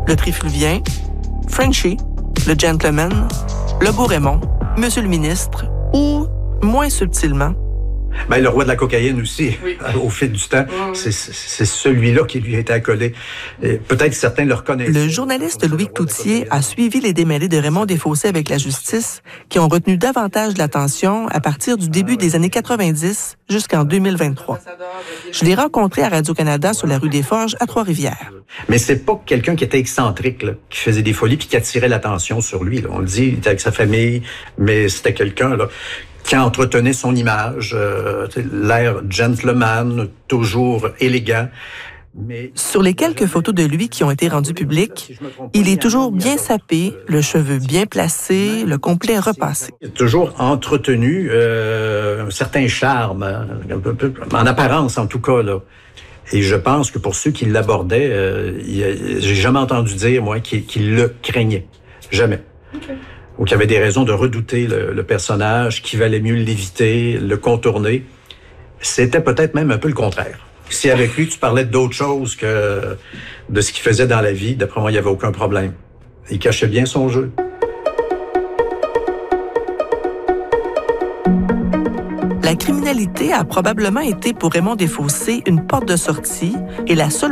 le trifluvien, Frenchy, le gentleman, le beau Raymond, Monsieur le ministre ou, moins subtilement, Ben, le roi de la cocaïne aussi, oui. Au fil du temps, c'est celui-là qui lui a été accolé. Et peut-être certains le reconnaissent. Le journaliste Louis Cloutier a suivi les démêlés de Raymond Desfossés avec la justice, qui ont retenu davantage l'attention à partir du début des années 90 jusqu'en 2023. Je l'ai rencontré à Radio-Canada sur la rue des Forges à Trois-Rivières. Mais c'est pas quelqu'un qui était excentrique, là, qui faisait des folies puis qui attirait l'attention sur lui. Là. On le dit, il était avec sa famille, mais c'était quelqu'un là qui entretenait son image, l'air gentleman, toujours élégant. Mais sur les quelques photos de lui qui ont été rendues publiques, il est toujours bien sapé, le cheveu bien placé, le complet repassé. Il a toujours entretenu un certain charme, en apparence en tout cas, là. Et je pense que pour ceux qui l'abordaient, j'ai jamais entendu dire, moi, qu'il le craignait. Jamais. Okay. Ou qu'il y avait des raisons de redouter le personnage, qu'il valait mieux l'éviter, le contourner. C'était peut-être même un peu le contraire. Si avec lui, tu parlais d'autre chose que de ce qu'il faisait dans la vie, d'après moi, il n'y avait aucun problème. Il cachait bien son jeu. La criminalité a probablement été pour Raymond Desfossés une porte de sortie et la seule